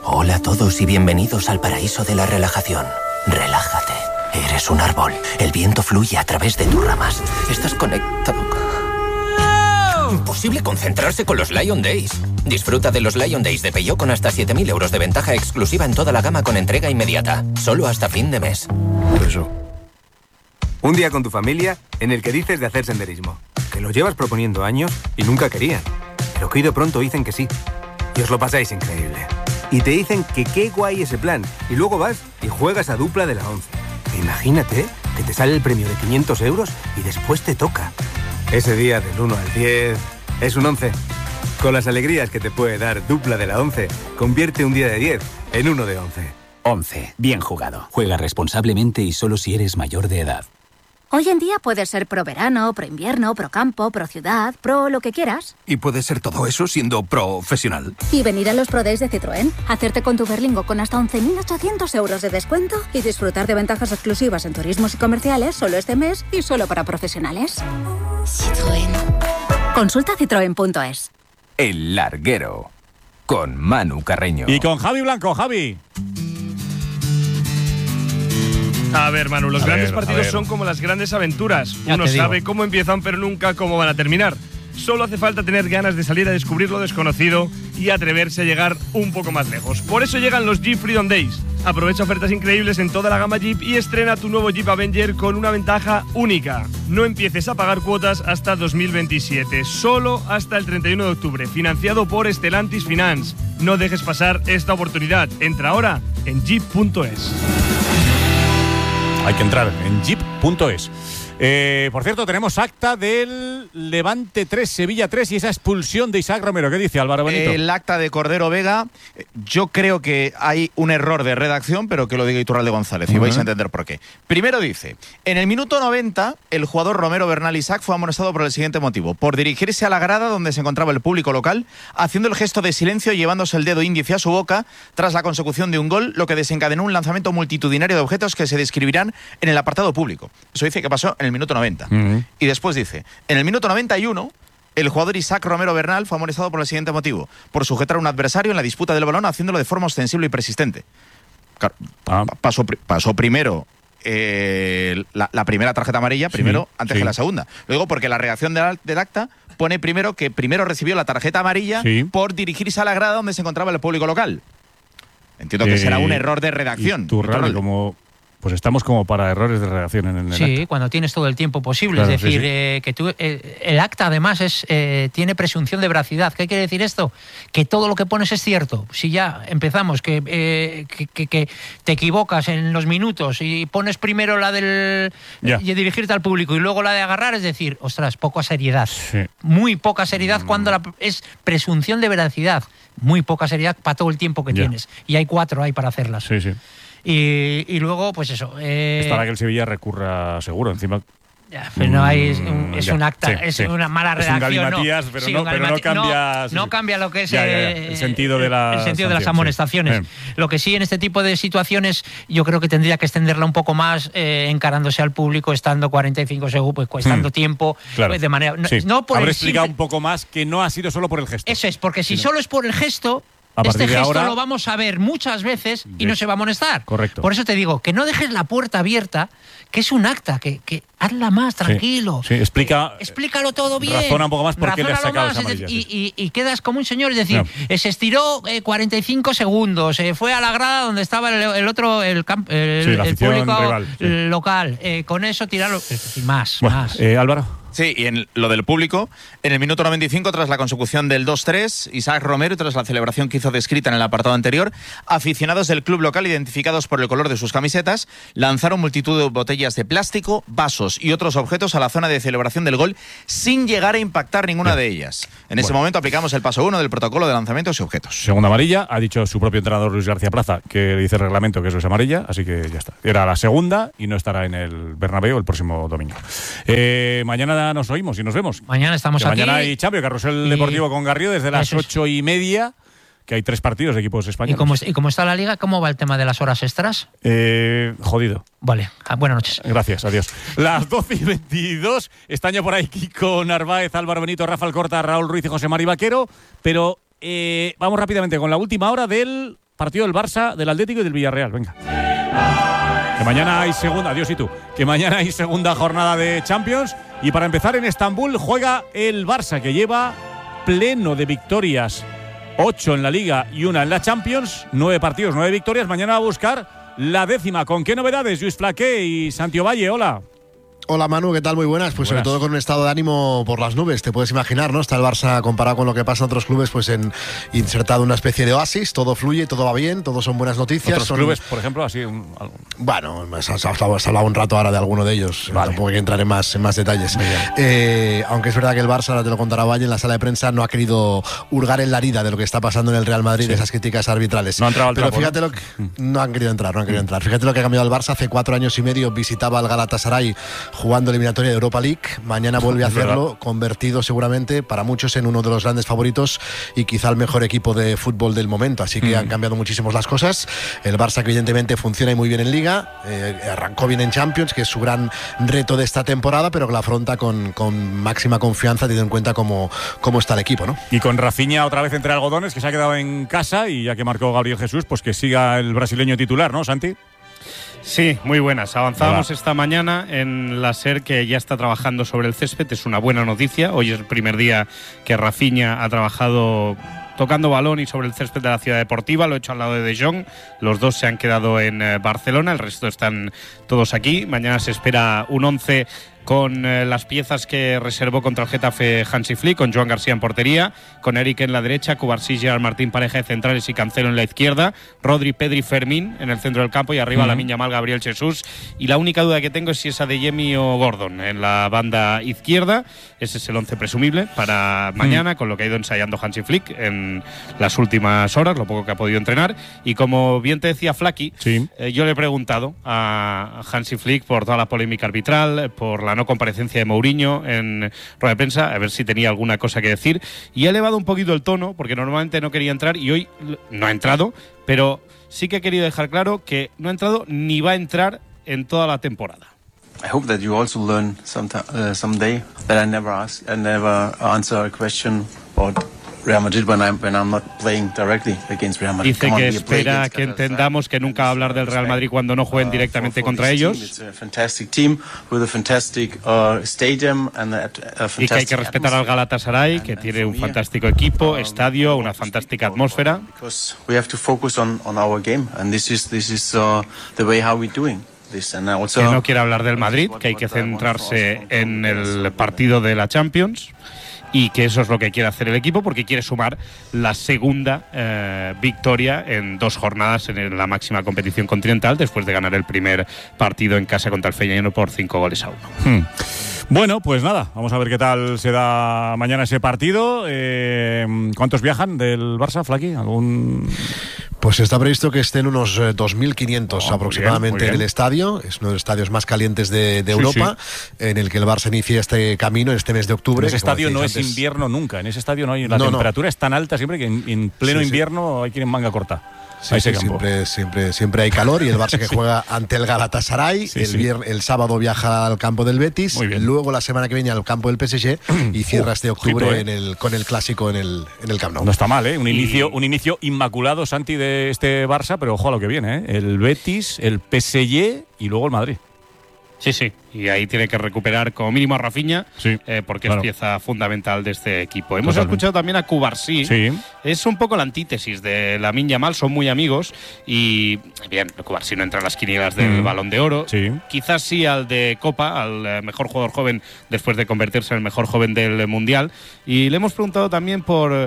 Hola a todos y bienvenidos al paraíso de la relajación. Relájate. Eres un árbol. El viento fluye a través de tus ramas. Estás conectado. Imposible concentrarse con los Lion Days. Disfruta de los Lion Days de Peugeot con hasta 7.000 euros de ventaja exclusiva en toda la gama con entrega inmediata. Solo hasta fin de mes. Eso. Un día con tu familia en el que dices de hacer senderismo. Que lo llevas proponiendo años y nunca querían. Pero que hoy de pronto dicen que sí. Y os lo pasáis increíble. Y te dicen que qué guay ese plan. Y luego vas y juegas a dupla de la 11. Imagínate que te sale el premio de 500 euros y después te toca. Ese día del 1 al 10 es un 11. Con las alegrías que te puede dar dupla de la 11, convierte un día de 10 en uno de 11. 11. Bien jugado. Juega responsablemente y solo si eres mayor de edad. Hoy en día puedes ser pro verano, pro invierno, pro campo, pro ciudad, pro lo que quieras. Y puedes ser todo eso siendo profesional. Y venir a los Pro Days de Citroën, hacerte con tu Berlingo con hasta 11.800 euros de descuento y disfrutar de ventajas exclusivas en turismos y comerciales solo este mes y solo para profesionales. Citroën. Consulta citroen.es. El Larguero, con Manu Carreño. Y con Javi Blanco. Javi. A ver, Manu, los grandes partidos son como las grandes aventuras. Uno sabe cómo empiezan, pero nunca cómo van a terminar. Solo hace falta tener ganas de salir a descubrir lo desconocido y atreverse a llegar un poco más lejos. Por eso llegan los Jeep Freedom Days. Aprovecha ofertas increíbles en toda la gama Jeep y estrena tu nuevo Jeep Avenger con una ventaja única. No empieces a pagar cuotas hasta 2027, solo hasta el 31 de octubre, financiado por Stellantis Finance. No dejes pasar esta oportunidad. Entra ahora en jeep.es. Hay que entrar en jeep.es. Por cierto, tenemos acta del Levante 3, Sevilla 3 y esa expulsión de Isaac Romero. ¿Qué dice Álvaro Benito? El acta de Cordero Vega, yo creo que hay un error de redacción, pero que lo diga Iturralde González y vais a entender por qué. Primero dice, en el minuto 90, el jugador Romero Bernal Isaac fue amonestado por el siguiente motivo: por dirigirse a la grada donde se encontraba el público local, haciendo el gesto de silencio y llevándose el dedo índice a su boca tras la consecución de un gol, lo que desencadenó un lanzamiento multitudinario de objetos que se describirán en el apartado público. Eso dice que pasó en el minuto 90. Y después dice, en el minuto 91, el jugador Isaac Romero Bernal fue amonestado por el siguiente motivo: por sujetar a un adversario en la disputa del balón haciéndolo de forma ostensible y persistente. Pasó primero la primera tarjeta amarilla, antes que la segunda. Lo digo porque la redacción del acta pone primero que primero recibió la tarjeta amarilla por dirigirse a la grada donde se encontraba el público local. Entiendo que será un error de redacción. Pues estamos como para errores de redacción en el acta. Cuando tienes todo el tiempo posible. Claro, es decir, que tú, el acta además tiene presunción de veracidad. ¿Qué quiere decir esto? Que todo lo que pones es cierto. Si ya empezamos que te equivocas en los minutos y pones primero la del y dirigirte al público y luego la de agarrar, es decir, ostras, poca seriedad. Sí. Muy poca seriedad cuando es presunción de veracidad. Muy poca seriedad para todo el tiempo que tienes. Y hay 4 ahí para hacerlas. Sí, sí. Y luego, pues eso. Estará que el Sevilla recurra seguro, encima. Pero no hay, es un acta, es una mala redacción. Es un galimatías, pero no cambia. No cambia lo que es el sentido de las amonestaciones. Lo que sí, en este tipo de situaciones, yo creo que tendría que extenderla un poco más, encarándose al público, estando 45 segundos, pues estando tiempo, claro. De manera. No por Habré explicado un poco más que no ha sido solo por el gesto. Eso es, porque si solo es por el gesto. Este gesto lo vamos a ver muchas veces y no se va a amonestar. Correcto. Por eso te digo, que no dejes la puerta abierta, que es un acta, que hazla más tranquilo. Sí, explícalo todo bien. Razona un poco más por qué le has sacado esa amarilla. Y quedas como un señor, es decir, se estiró 45 segundos, fue a la grada donde estaba el otro, el público rival, local. Con eso tirarlo. Más. Álvaro. Sí, y en lo del público, en el minuto 95, tras la consecución del 2-3, Isaac Romero, tras la celebración que hizo descrita en el apartado anterior, aficionados del club local, identificados por el color de sus camisetas, lanzaron multitud de botellas de plástico, vasos y otros objetos a la zona de celebración del gol, sin llegar a impactar ninguna de ellas. En ese momento aplicamos el paso 1 del protocolo de lanzamientos y objetos. Segunda amarilla, ha dicho su propio entrenador Luis García Plaza, que dice el reglamento que eso es amarilla, así que ya está. Era la segunda y no estará en el Bernabéu el próximo domingo. Mañana nos oímos y nos vemos. Mañana estamos aquí. Mañana hay Champions, Carrusel Deportivo con Garrido desde las 8:30, que hay 3 partidos de equipos españoles. ¿Y cómo está la Liga? ¿Cómo va el tema de las horas extras? Jodido. Vale, buenas noches. Gracias, adiós. Las 12:22, están ya por ahí Kiko Narváez, Álvaro Benito, Rafa Alcorta, Raúl Ruiz y José Mari Vaquero, pero vamos rápidamente con la última hora del partido del Barça, del Atlético y del Villarreal. Venga. Que mañana hay segunda, adiós y tú, que mañana hay segunda jornada de Champions y para empezar en Estambul juega el Barça que lleva pleno de victorias, 8 en la Liga y 1 en la Champions, 9 partidos, 9 victorias, mañana va a buscar la 10ª. ¿Con qué novedades? Luis Flaqué y Santiago Valle, hola. Hola Manu, ¿qué tal? Muy buenas. Pues sobre todo con un estado de ánimo por las nubes, te puedes imaginar, ¿no? Está el Barça comparado con lo que pasa en otros clubes, pues insertado una especie de oasis, todo fluye, todo va bien, todo son buenas noticias. ¿Otros clubes, por ejemplo, así? Bueno, has hablado un rato ahora de alguno de ellos, vale. Tampoco hay que entrar en más detalles. Aunque es verdad que el Barça, ahora te lo contará Valle, en la sala de prensa no ha querido hurgar en la herida de lo que está pasando en el Real Madrid, de esas críticas arbitrales. No ha entrado al Pero trapo, fíjate ¿no? lo que no han querido entrar. Fíjate lo que ha cambiado el Barça. Hace 4 años y medio visitaba al Galatasaray jugando eliminatoria de Europa League, mañana vuelve a hacerlo, convertido seguramente para muchos en uno de los grandes favoritos y quizá el mejor equipo de fútbol del momento, así que han cambiado muchísimos las cosas. El Barça que evidentemente funciona y muy bien en Liga, arrancó bien en Champions, que es su gran reto de esta temporada, pero que la afronta con máxima confianza teniendo en cuenta cómo está el equipo, ¿no? Y con Rafinha otra vez entre algodones, que se ha quedado en casa y ya que marcó Gabriel Jesús, pues que siga el brasileño titular, ¿no, Santi? Sí, muy buenas. Avanzábamos esta mañana en la SER que ya está trabajando sobre el césped. Es una buena noticia. Hoy es el primer día que Rafinha ha trabajado tocando balón y sobre el césped de la Ciudad Deportiva. Lo he hecho al lado de Jong. Los dos se han quedado en Barcelona. El resto están todos aquí. Mañana se espera un 11 con las piezas que reservó contra el Getafe Hansi Flick, con Joan García en portería, con Eric en la derecha, Cubarsí, Gerard Martín, pareja de centrales y Cancelo en la izquierda, Rodri, Pedri, Fermín en el centro del campo y arriba Lamine Yamal, Gabriel Jesús. Y la única duda que tengo es si es Adeyemi o Gordon en la banda izquierda. Ese es el 11 presumible para mañana, con lo que ha ido ensayando Hansi Flick en las últimas horas, lo poco que ha podido entrenar. Y como bien te decía Flaky, yo le he preguntado a Hansi Flick por toda la polémica arbitral, por la no comparecencia de Mourinho en rueda de prensa, a ver si tenía alguna cosa que decir, y ha elevado un poquito el tono porque normalmente no quería entrar y hoy no ha entrado, pero sí que ha querido dejar claro que no ha entrado ni va a entrar en toda la temporada. I hope that you also learn someday that I never answer a question about Real Madrid when I'm not playing directly against Real Madrid. Dice que espera que entendamos que nunca va a hablar del Real Madrid cuando no jueguen directamente contra ellos. Y que hay que respetar al Galatasaray, que tiene un fantástico equipo, estadio, una fantástica atmósfera. We have to focus on our game, and this is the way how we're doing. Que no quiere hablar del Madrid, que hay que centrarse en el partido de la Champions. Y que eso es lo que quiere hacer el equipo porque quiere sumar la segunda victoria en 2 jornadas en la máxima competición continental después de ganar el primer partido en casa contra el Feyenoord por 5-1. Bueno, pues nada, vamos a ver qué tal se da mañana ese partido. ¿Cuántos viajan del Barça, Flaky? Pues está previsto que estén unos 2.500 aproximadamente bien. En el estadio. Es uno de los estadios más calientes de Europa, en el que el Barça inicia este camino en este mes de octubre. En ese estadio no es invierno nunca. En ese estadio no hay. La temperatura es tan alta siempre que en pleno invierno hay que ir en manga corta. Sí, siempre hay calor y el Barça que juega ante el Galatasaray, el sábado viaja al campo del Betis, luego la semana que viene al campo del PSG y cierra este octubre con el clásico en el Camp Nou. No está mal, ¿eh? Un inicio inmaculado, Santi, de este Barça, pero ojo a lo que viene, ¿eh? El Betis, el PSG y luego el Madrid. Sí, y ahí tiene que recuperar como mínimo a Rafinha, porque es pieza fundamental de este equipo. Hemos escuchado también a Cubarsí. Es un poco la antítesis de Lamine Yamal, son muy amigos y bien, Cubarsí no entra en las quinielas del Balón de Oro. Quizás sí al de Copa, al mejor jugador joven después de convertirse en el mejor joven del Mundial. Y le hemos preguntado también por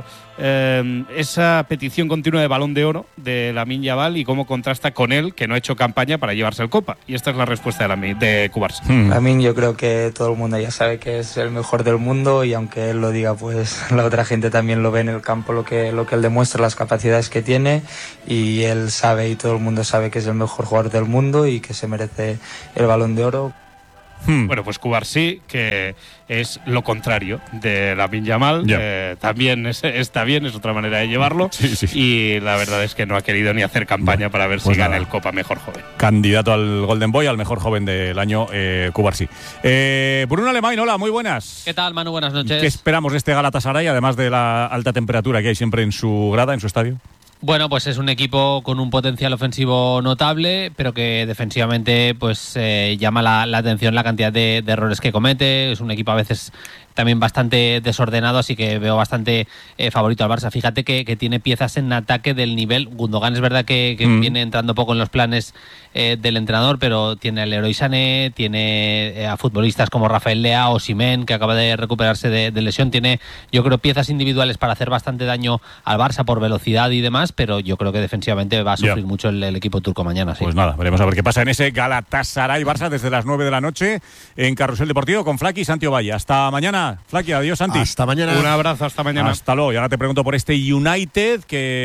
esa petición continua de Balón de Oro de Lamine Yamal y cómo contrasta con él, que no ha hecho campaña para llevarse el Copa. Y esta es la respuesta de Cubarsí. Lamine, yo creo que todo el mundo ya sabe que es el mejor del mundo y aunque él lo diga, pues la otra gente también lo ve en el campo, lo que él demuestra, las capacidades que tiene, y él sabe y todo el mundo sabe que es el mejor jugador del mundo y que se merece el Balón de Oro. Bueno, pues Cubarsí, que es lo contrario de Lamine Yamal, también está bien, es otra manera de llevarlo, y la verdad es que no ha querido ni hacer campaña para ver si gana el Copa Mejor Joven. Candidato al Golden Boy, al mejor joven del año, Cubarsí. Bruno Alemán, hola, muy buenas. ¿Qué tal, Manu? Buenas noches. ¿Qué esperamos de este Galatasaray, además de la alta temperatura que hay siempre en su grada, en su estadio? Bueno, pues es un equipo con un potencial ofensivo notable, pero que defensivamente pues llama la atención la cantidad de errores que comete. Es un equipo a veces también bastante desordenado, así que veo bastante favorito al Barça. Fíjate que tiene piezas en ataque del nivel. Gundogan es verdad que viene entrando poco en los planes del entrenador, pero tiene al Leroy Sané, tiene a futbolistas como Rafael Leao, Osimhen, que acaba de recuperarse de lesión. Tiene, yo creo, piezas individuales para hacer bastante daño al Barça por velocidad y demás, pero yo creo que defensivamente va a sufrir mucho el equipo turco mañana. Sí. Pues nada, veremos a ver qué pasa en ese Galatasaray-Barça desde las 9 de la noche en Carrusel Deportivo con Flaki y Santi Ovalle. Hasta mañana. Flaki, adiós, Santi. Hasta mañana. Un abrazo, hasta mañana. Hasta luego. Y ahora te pregunto por este United,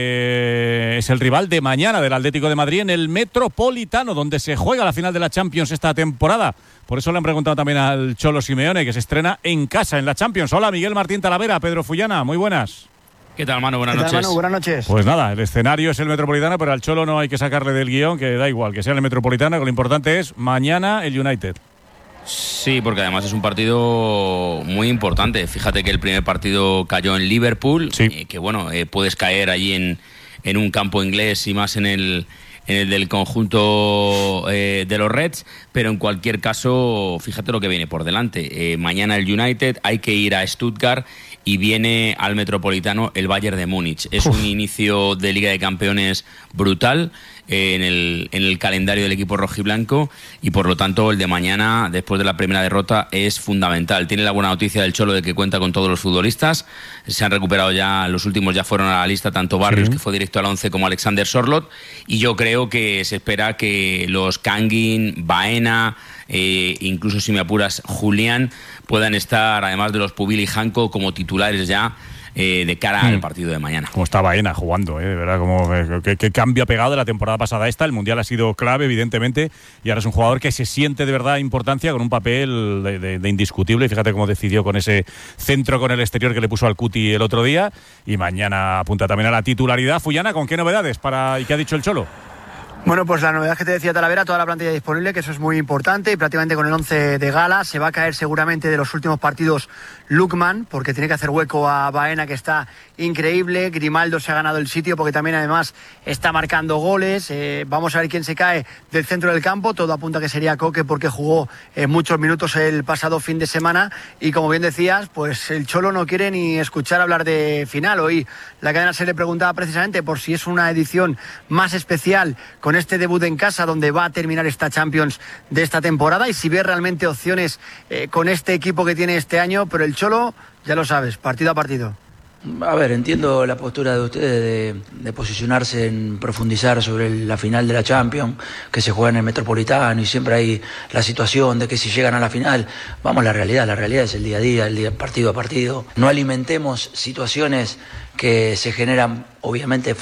que es el rival de mañana del Atlético de Madrid en el Metropolitano, donde se juega la final de la Champions esta temporada. Por eso le han preguntado también al Cholo Simeone, que se estrena en casa en la Champions. Hola, Miguel Martín Talavera, Pedro Fullana, muy buenas. ¿Qué tal, Manu? Buenas noches. Manu? Buenas noches. Pues nada, el escenario es el Metropolitano, pero al Cholo no hay que sacarle del guión, que da igual, que sea el Metropolitano, que lo importante es mañana el United. Sí, porque además es un partido muy importante. Fíjate que el primer partido cayó en Liverpool, que bueno, puedes caer allí en un campo inglés y más en el del conjunto de los Reds, pero en cualquier caso, fíjate lo que viene por delante. Mañana el United, hay que ir a Stuttgart y viene al Metropolitano el Bayern de Múnich. Es un inicio de Liga de Campeones brutal en el calendario del equipo rojiblanco y por lo tanto el de mañana, después de la primera derrota, es fundamental. Tiene la buena noticia del Cholo de que cuenta con todos los futbolistas. Se han recuperado ya, los últimos ya fueron a la lista, tanto Barrios, que fue directo al 11, como Alexander Sorloth, y yo creo que se espera que los Kangin, Baena, incluso si me apuras Julián, puedan estar, además de los Pubil y Janko, como titulares ya de cara al partido de mañana. Como está Baena jugando, de verdad, como qué cambio ha pegado de la temporada pasada esta. El Mundial ha sido clave, evidentemente, y ahora es un jugador que se siente de verdad importancia, con un papel de indiscutible. Y fíjate cómo decidió con ese centro con el exterior que le puso al Cuti el otro día, y mañana apunta también a la titularidad. Fullana, ¿con qué novedades y qué ha dicho el Cholo? Bueno, pues la novedad que te decía Talavera, toda la plantilla disponible, que eso es muy importante, y prácticamente con el 11 de gala. Se va a caer seguramente de los últimos partidos Lookman, porque tiene que hacer hueco a Baena, que está increíble. Grimaldo se ha ganado el sitio porque también además está marcando goles. Vamos a ver quién se cae del centro del campo. Todo apunta que sería Coque, porque jugó muchos minutos el pasado fin de semana, y como bien decías, pues el Cholo no quiere ni escuchar hablar de final. Hoy la cadena se le preguntaba precisamente por si es una edición más especial con este debut en casa, donde va a terminar esta Champions de esta temporada, y si ve realmente opciones con este equipo que tiene este año. Pero el Cholo, ya lo sabes, partido a partido. A ver, entiendo la postura de ustedes de posicionarse en profundizar sobre la final de la Champions, que se juega en el Metropolitano, y siempre hay la situación de que si llegan a la final, vamos a la realidad es el día a día, el día partido a partido. No alimentemos situaciones que se generan, obviamente,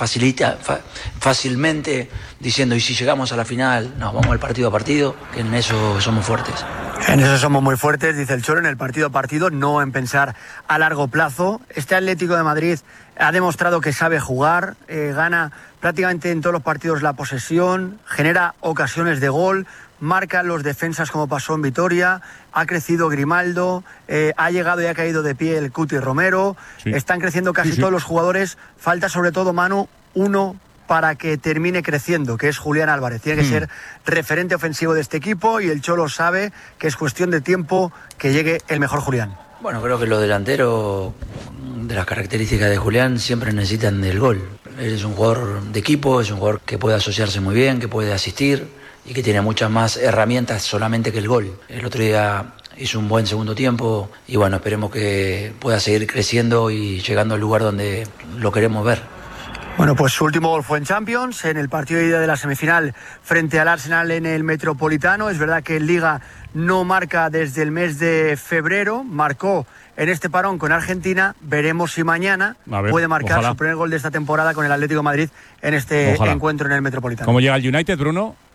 fácilmente, diciendo, y si llegamos a la final, no, vamos al partido a partido, que en eso somos fuertes. En eso somos muy fuertes, dice el Cholo, en el partido a partido, no en pensar a largo plazo. Este Atlético de Madrid ha demostrado que sabe jugar, gana prácticamente en todos los partidos la posesión, genera ocasiones de gol, marca los defensas como pasó en Vitoria, ha crecido Grimaldo, ha llegado y ha caído de pie el Cuti Romero, están creciendo casi todos los jugadores. Falta sobre todo, Manu, uno para que termine creciendo, que es Julián Álvarez. Tiene que ser referente ofensivo de este equipo, y el Cholo sabe que es cuestión de tiempo que llegue el mejor Julián. Bueno, creo que los delanteros, de las características de Julián, siempre necesitan del gol. Él es un jugador de equipo, es un jugador que puede asociarse muy bien, que puede asistir y que tiene muchas más herramientas solamente que el gol. El otro día hizo un buen segundo tiempo y bueno, esperemos que pueda seguir creciendo y llegando al lugar donde lo queremos ver. Bueno, pues su último gol fue en Champions, en el partido de ida de la semifinal frente al Arsenal en el Metropolitano. Es verdad que en Liga no marca desde el mes de febrero, marcó en este parón con Argentina. Veremos si mañana puede marcar su primer gol de esta temporada con el Atlético de Madrid en este encuentro en el Metropolitano. ¿Cómo llega el United, Bruno?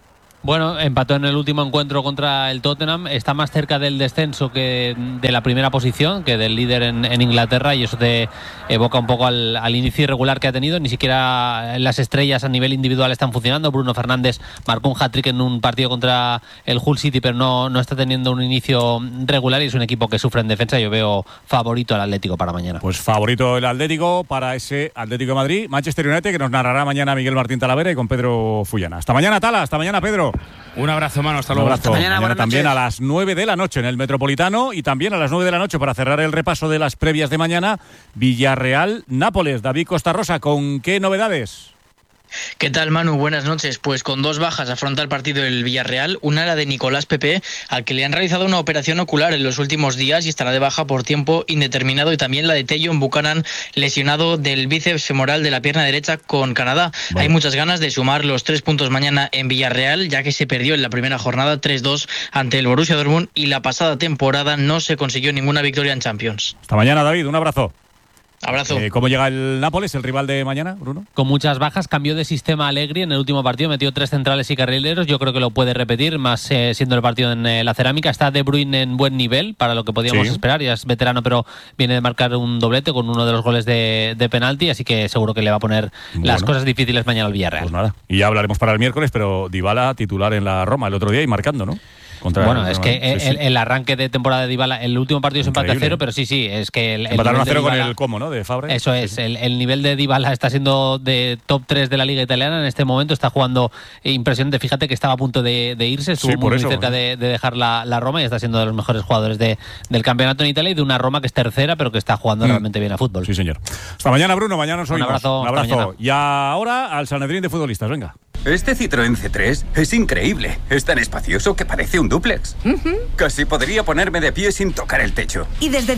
Bueno, empató en el último encuentro contra el Tottenham, está más cerca del descenso que de la primera posición, que del líder en Inglaterra, y eso te evoca un poco al inicio irregular que ha tenido. Ni siquiera las estrellas a nivel individual están funcionando. Bruno Fernández marcó un hat-trick en un partido contra el Hull City, pero no está teniendo un inicio regular, y es un equipo que sufre en defensa. Yo veo favorito al Atlético para mañana. Pues favorito el Atlético para ese Atlético de Madrid. Manchester United, que nos narrará mañana Miguel Martín Talavera y con Pedro Fullana. Hasta mañana, Tala. Hasta mañana, Pedro. Un abrazo, mano. Hasta luego. Hasta mañana también a las 9 de la noche en el Metropolitano, y también a las 9 de la noche para cerrar el repaso de las previas de mañana, Villarreal-Nápoles. David Costarrosa, ¿con qué novedades? ¿Qué tal, Manu? Buenas noches. Pues con 2 bajas afronta el partido el Villarreal. Una, la de Nicolás Pepe, al que le han realizado una operación ocular en los últimos días y estará de baja por tiempo indeterminado, y también la de Tajon Buchanan, lesionado del bíceps femoral de la pierna derecha con Canadá. Hay muchas ganas de sumar los 3 puntos mañana en Villarreal, ya que se perdió en la primera jornada 3-2 ante el Borussia Dortmund, y la pasada temporada no se consiguió ninguna victoria en Champions. Hasta mañana, David. Un abrazo. Abrazo. ¿Cómo llega el Nápoles, el rival de mañana, Bruno? Con muchas bajas, cambió de sistema Allegri en el último partido, metió 3 centrales y carrileros. Yo creo que lo puede repetir, más siendo el partido en la Cerámica. Está De Bruyne en buen nivel para lo que podíamos esperar, ya es veterano, pero viene de marcar un doblete con uno de los goles de penalti, así que seguro que le va a poner las cosas difíciles mañana al Villarreal. Pues nada, y ya hablaremos para el miércoles, pero Dybala titular en la Roma el otro día y marcando, ¿no? Bueno, es que el arranque de temporada de Dybala, el último partido es empate a 0, pero sí, es que empataron a 0 con el Como, ¿no? De Fabre. Eso es, el nivel de Dybala está siendo de top 3 de la Liga Italiana en este momento, está jugando impresionante. Fíjate que estaba a punto de irse, estuvo muy cerca de dejar la Roma, y está siendo de los mejores jugadores del campeonato en Italia, y de una Roma que es tercera, pero que está jugando realmente bien a fútbol. Sí, señor. Hasta mañana, Bruno, mañana nos oímos. Un abrazo. Y ahora al Sanedrín de futbolistas, venga. Este Citroën C3 es increíble. Es tan espacioso que parece un dúplex. Casi podría ponerme de pie sin tocar el techo. Y desde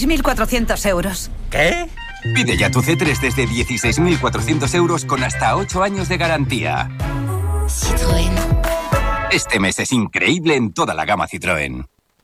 16.400 euros. ¿Qué? Pide ya tu C3 desde 16.400 euros con hasta 8 años de garantía. Citroën. Este mes es increíble en toda la gama Citroën.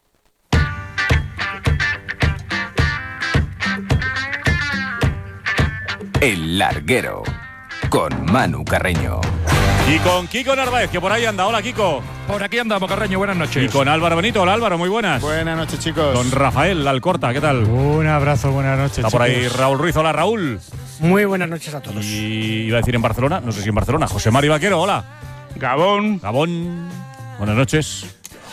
El Larguero, con Manu Carreño. Y con Kiko Narváez, que por ahí anda. Hola, Kiko. Por aquí andamos, Carreño, buenas noches. Y con Álvaro Benito. Hola, Álvaro, muy buenas. Buenas noches, chicos. Con Rafael Alcorta, ¿qué tal? Un abrazo, buenas noches, Está por ahí Raúl Ruiz. Hola, Raúl. Muy buenas noches a todos. Y iba a decir en Barcelona, no sé si en Barcelona, José Mari Vaquero, hola. Gabón. Buenas noches.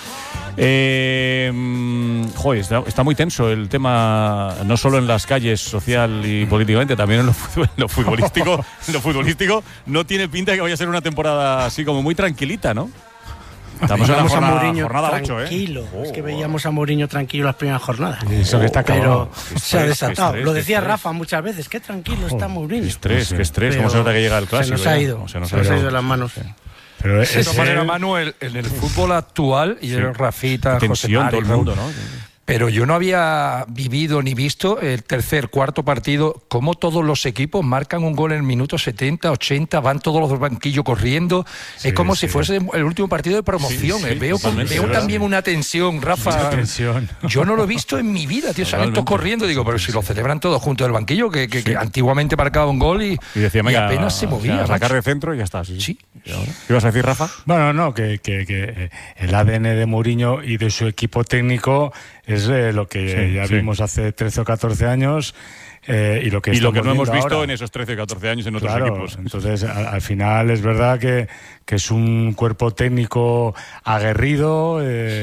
Está muy tenso el tema, no solo en las calles social y políticamente, también en lo futbolístico. En lo futbolístico no tiene pinta de que vaya a ser una temporada así como muy tranquilita, ¿no? Estamos en la jornada 8, tranquilo. Es que veíamos a Mourinho tranquilo las primeras jornadas. Eso que está acabado. Pero se ha desatado. Lo decía Rafa muchas veces, qué tranquilo está Mourinho. Qué estrés, cómo se nota que llega el clásico. Se nos ha ido, se nos ha ido de las manos. Pero de todas maneras, Manuel, en el fútbol actual, y Rafita, José Mari, todo el mundo, ¿no? Pero yo no había vivido ni visto el tercer, cuarto partido, cómo todos los equipos marcan un gol en el minuto 70, 80, van todos los del banquillo corriendo. Sí, es como si fuese el último partido de promoción. Veo también una tensión, Rafa. Yo no lo he visto en mi vida, tío. Salen todos corriendo. Digo, pero si lo celebran todos juntos del banquillo, que antiguamente marcaba un gol y decía, y apenas se movía. Sacar de centro y ya está. Sí. ¿Qué ibas a decir, Rafa? Bueno, no, que el ADN de Mourinho y de su equipo técnico es lo que vimos hace 13 o 14 años y lo que no hemos visto ahora en esos 13 o 14 años en otros equipos. Entonces, al final es verdad que es un cuerpo técnico aguerrido,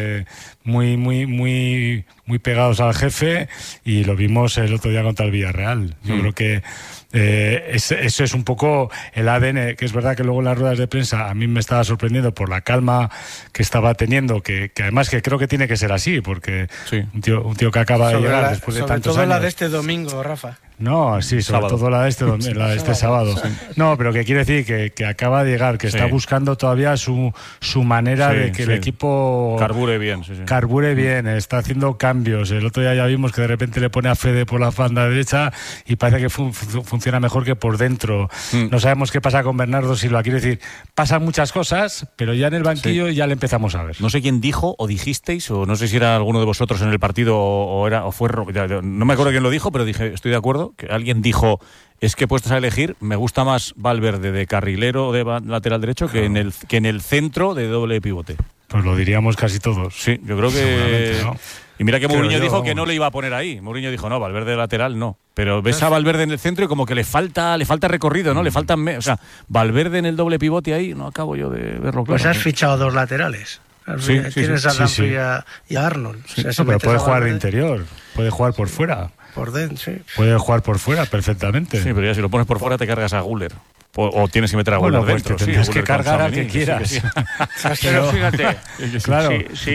muy pegados al jefe, y lo vimos el otro día contra el Villarreal. Yo creo que eso es un poco el ADN, que es verdad que luego en las ruedas de prensa a mí me estaba sorprendiendo por la calma que estaba teniendo, que además que creo que tiene que ser así, porque un tío que acaba de llegar después de tantos años. Sobre todo la de este domingo, Rafa. No, sí, sobre todo la de este sábado. No, pero que quiere decir que acaba de llegar, que está buscando todavía su manera de que el equipo carbure bien. Carbure bien, está haciendo cambios. El otro día ya vimos que de repente le pone a Fede por la banda derecha y parece que funciona mejor que por dentro. No sabemos qué pasa con Bernardo Silva. Quiere decir, pasan muchas cosas, pero ya en el banquillo ya le empezamos a ver. No sé quién dijo o dijisteis, o no sé si era alguno de vosotros en el partido o fue... No me acuerdo quién lo dijo, pero dije, estoy de acuerdo. Mourinho, que alguien dijo, es que puestos a elegir, me gusta más Valverde de carrilero o de lateral derecho que en el centro de doble pivote. Pues lo diríamos casi todos. Sí, yo creo que... ¿no? Y mira que Mourinho dijo que no le iba a poner ahí. Mourinho dijo, no, Valverde de lateral no. Pero ves a Valverde en el centro y como que le falta recorrido, ¿no? Le faltan... O sea, Valverde en el doble pivote ahí, no acabo yo de verlo claro. Pues has fichado 2 laterales. Tienes a Dumfries y a Arnold. Sí, o sea, pero puede jugar de interior, puede jugar por fuera. Por dentro, sí. Puede jugar por fuera perfectamente. Sí, pero ya si lo pones por fuera te cargas a Guller. O tienes que meter a Guller dentro. Pues tienes que cargar a que quieras. Sí. Pero fíjate, claro.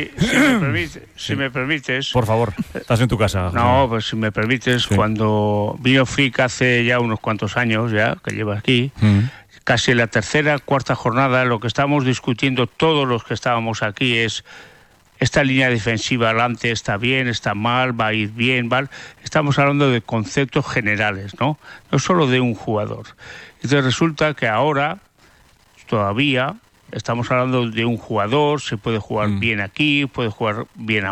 si me permites... Por favor, estás en tu casa. No, pues si me permites, cuando vino Flick hace ya unos cuantos años, ya que lleva aquí, casi en la tercera, cuarta jornada, lo que estamos discutiendo todos los que estábamos aquí es... Esta línea defensiva adelante está bien, está mal, va a ir bien, mal. Estamos hablando de conceptos generales, ¿no? No solo de un jugador. Entonces resulta que ahora todavía estamos hablando de un jugador, se puede jugar bien aquí, puede jugar bien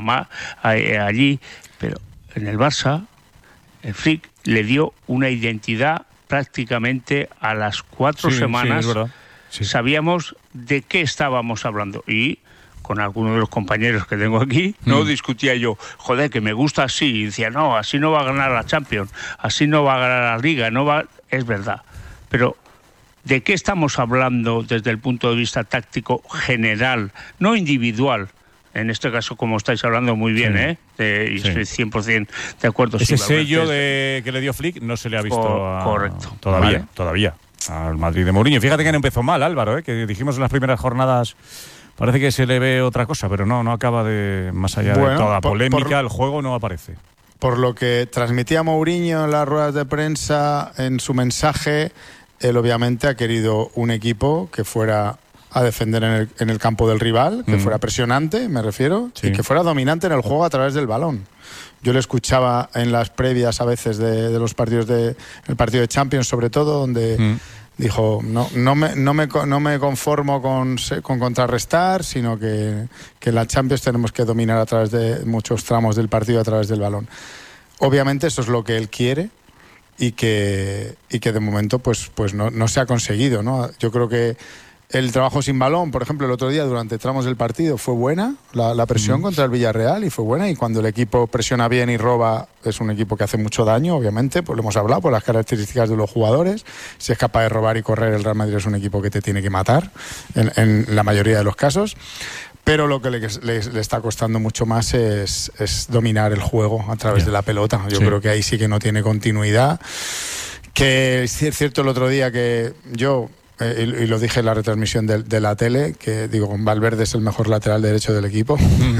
allí, pero en el Barça, el Flick le dio una identidad prácticamente a las 4 semanas. Sí, es verdad. Sí. Sabíamos de qué estábamos hablando y con algunos de los compañeros que tengo aquí, no discutía yo, joder, que me gusta así, y decía, no, así no va a ganar la Champions, así no va a ganar la Liga, es verdad. Pero, ¿de qué estamos hablando desde el punto de vista táctico general, no individual? En este caso, como estáis hablando muy bien, y estoy 100% de acuerdo. Ese sello que le dio Flick no se le ha visto correcto. Todavía al Madrid de Mourinho. Fíjate que no empezó mal, Álvaro, que dijimos en las primeras jornadas... Parece que se le ve otra cosa, pero no acaba de... Más allá de toda polémica, el juego no aparece. Por lo que transmitía Mourinho en las ruedas de prensa, en su mensaje, él obviamente ha querido un equipo que fuera a defender en el campo del rival, que fuera presionante, me refiero, y que fuera dominante en el juego a través del balón. Yo le escuchaba en las previas a veces de los partidos el partido de Champions, sobre todo, donde... Dijo, no me conformo con contrarrestar, sino que en la Champions tenemos que dominar a través de muchos tramos del partido a través del balón. Obviamente eso es lo que él quiere y que de momento pues no se ha conseguido, ¿no? Yo creo que el trabajo sin balón, por ejemplo, el otro día durante tramos del partido fue buena, la presión contra el Villarreal y fue buena, y cuando el equipo presiona bien y roba es un equipo que hace mucho daño, obviamente, pues lo hemos hablado por las características de los jugadores. Si es capaz de robar y correr, el Real Madrid es un equipo que te tiene que matar en la mayoría de los casos. Pero lo que le está costando mucho más es dominar el juego a través de la pelota. Yo creo que ahí sí que no tiene continuidad. Que es cierto el otro día que yo... y lo dije en la retransmisión de la tele, que digo, Valverde es el mejor lateral derecho del equipo.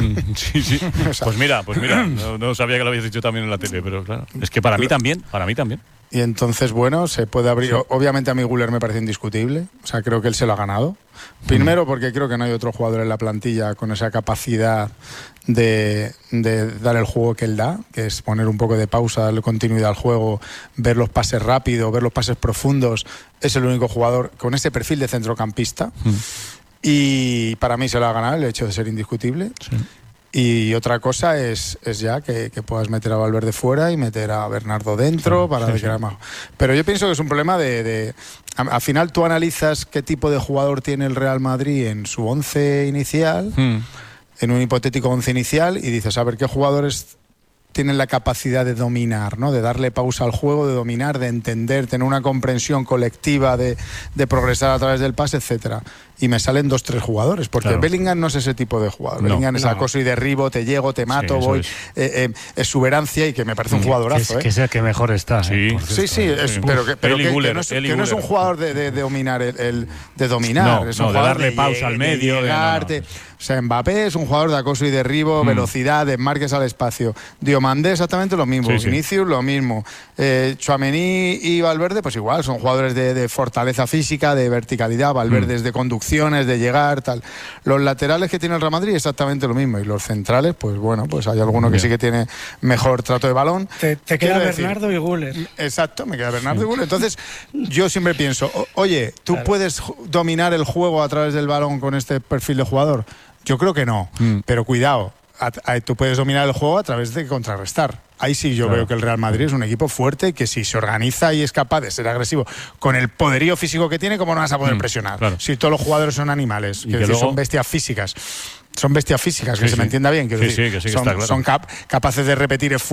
Sí. O sea, pues mira, no sabía que lo habías dicho también en la tele, pero claro, es que para mí también. Y entonces, bueno, se puede abrir. Sí. Obviamente a mí Guller me parece indiscutible, o sea, creo que él se lo ha ganado. Primero porque creo que no hay otro jugador en la plantilla con esa capacidad de dar el juego que él da, que es poner un poco de pausa, darle continuidad al juego, ver los pases rápidos, ver los pases profundos. Es el único jugador con ese perfil de centrocampista. Y para mí se lo ha ganado el hecho de ser indiscutible. Sí. Y otra cosa es ya que puedas meter a Valverde fuera y meter a Bernardo dentro para crear más. Pero yo pienso que es un problema al final tú analizas qué tipo de jugador tiene el Real Madrid en su 11 inicial, en un hipotético 11 inicial, y dices, a ver, qué jugadores tienen la capacidad de dominar, ¿no? De darle pausa al juego, de dominar, de entender, tener una comprensión colectiva, de progresar a través del pase, etcétera. Y me salen 2-3 jugadores, porque Bellingham no es ese tipo de jugador. Bellingham es acoso y derribo, te llego, te mato, voy. Es exuberancia, y que me parece un jugadorazo. Que es el que mejor está. Sí, pero que no es un jugador de dominar, de dominar. Es un de darle pausa al medio. O sea, Mbappé es un jugador de acoso y derribo, velocidad, desmarques al espacio. Diomandé exactamente lo mismo, Vinicius lo mismo. Tchouaméni y Valverde pues igual, son jugadores de fortaleza física, de verticalidad. Valverde es de conducciones, de llegar, tal. Los laterales que tiene el Real Madrid exactamente lo mismo, y los centrales, pues bueno, pues hay alguno que sí que tiene mejor trato de balón. Te queda Bernardo y Guller. Exacto, me queda Bernardo y Guller. Entonces yo siempre pienso, oye, ¿tú puedes dominar el juego a través del balón con este perfil de jugador? Yo creo que no, pero cuidado. tú puedes dominar el juego a través de contrarrestar. Ahí sí yo veo que el Real Madrid es un equipo fuerte que si se organiza y es capaz de ser agresivo con el poderío físico que tiene, ¿cómo no vas a poder presionar? Claro. Si todos los jugadores son animales, que luego son bestias físicas. Son bestias físicas, que se me entienda bien. Que sí, está claro. Son capaces de repetir esfuerzos